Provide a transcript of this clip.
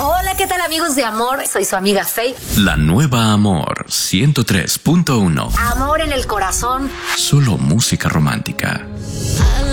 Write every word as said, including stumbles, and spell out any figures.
Hola, ¿qué tal amigos de Amor? Soy su amiga Faye. La nueva Amor ciento tres punto uno. Amor en el corazón. Solo música romántica.